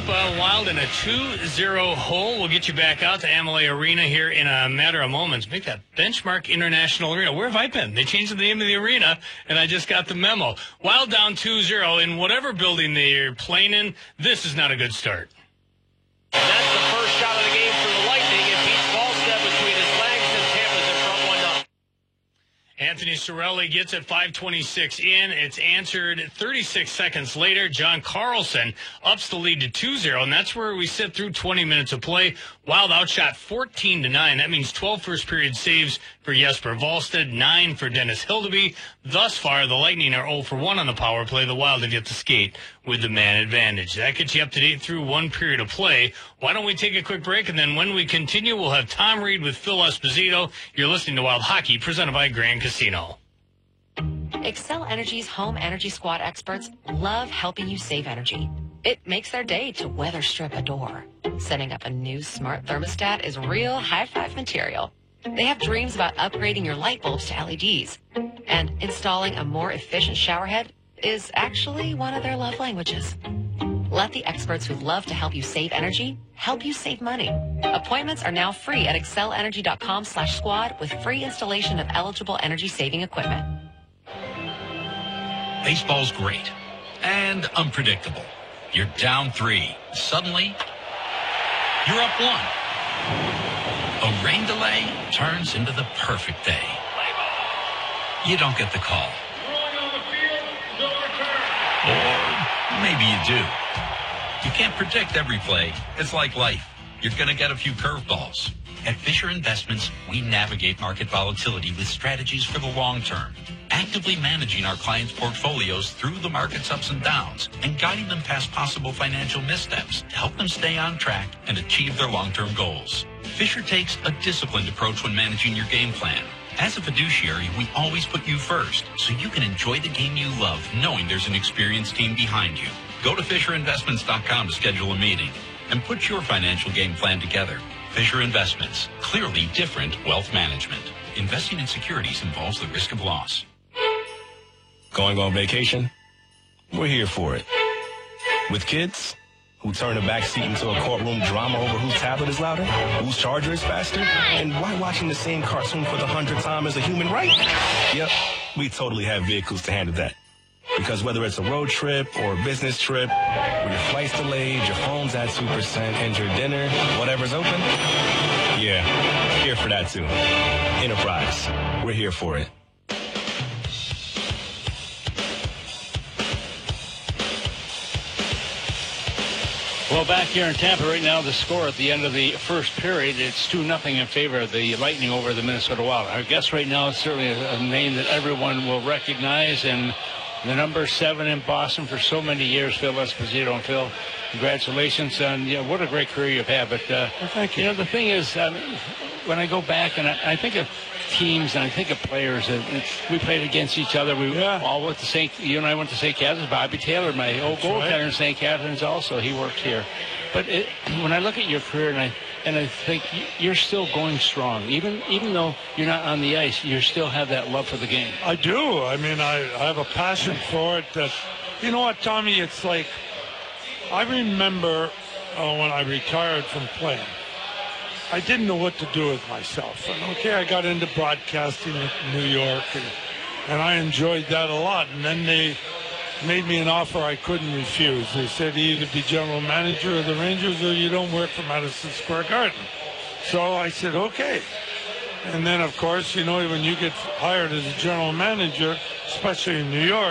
Wild in a 2-0 hole. We'll get you back out to Amalie Arena here in a matter of moments. Make that Benchmark International Arena. Where have I been? They changed the name of the arena, and I just got the memo. Wild down 2-0 in whatever building they're playing in. This is not a good start. And that's the first shot of the game for the Lightning. It beats Volstead between his legs, and Tampa's in front 1-0. Anthony Cirelli gets it 5:26 in. It's answered 36 seconds later. John Carlson ups the lead to 2-0, and that's where we sit through 20 minutes of play. Wild outshot 14-9. That means 12 first-period saves for Jesper Volstead, 9 for Dennis Hildeby. Thus far, the Lightning are 0 for 1 on the power play. The Wild have yet to skate with the man advantage. That gets you up to date through one period of play. Why don't we take a quick break, and then when we continue, we'll have Tom Reed with Phil Esposito. You're listening to Wild Hockey, presented by Grand Casino. Xcel Energy's home energy squad experts love helping you save energy. It makes their day to weather strip a door. Setting up a new smart thermostat is real high-five material. They have dreams about upgrading your light bulbs to LEDs. And installing a more efficient showerhead is actually one of their love languages. Let the experts who love to help you save energy help you save money. Appointments are now free at XcelEnergy.com/squad with free installation of eligible energy-saving equipment. Baseball's great and unpredictable. You're down 3. Suddenly, you're up 1. A rain delay turns into the perfect day. You don't get the call. Or maybe you do. You can't predict every play. It's like life. You're going to get a few curveballs. At Fisher Investments, we navigate market volatility with strategies for the long term, actively managing our clients' portfolios through the market's ups and downs and guiding them past possible financial missteps to help them stay on track and achieve their long-term goals. Fisher takes a disciplined approach when managing your game plan. As a fiduciary, we always put you first, so you can enjoy the game you love, knowing there's an experienced team behind you. Go to FisherInvestments.com to schedule a meeting and put your financial game plan together. Fisher Investments, clearly different wealth management. Investing in securities involves the risk of loss. Going on vacation? We're here for it. With kids who turn the back seat into a courtroom drama over whose tablet is louder, whose charger is faster, and why watching the same cartoon for the 100th time is a human right? Yep, we totally have vehicles to handle that. Because whether it's a road trip or a business trip, where your flight's delayed, your phone's at 2%, and your dinner, whatever's open, yeah, here for that too. Enterprise, we're here for it. Well, back here in Tampa right now, the score at the end of the first period, it's 2-0 in favor of the Lightning over the Minnesota Wild. Our guest right now is certainly a name that everyone will recognize, and the number 7 in Boston for so many years, Phil Esposito. And Phil, congratulations on what a great career you've had. But thank you. The thing is, when I go back and I think of teams and I think of players, we played against each other. We all went to you and I went to St. Catharines. Bobby Taylor, my old goaltender in St. Catharines, also he worked here. But when I look at your career and I think you're still going strong, even though you're not on the ice, you still have that love for the game. I do. I mean, I have a passion for it. That, you know what, Tommy? It's like I remember when I retired from playing. I didn't know what to do with myself. And I got into broadcasting in New York, and I enjoyed that a lot. And then they made me an offer I couldn't refuse. They said you either be general manager of the Rangers or you don't work for Madison Square Garden. So I said, okay. And then, of course, when you get hired as a general manager, especially in New York,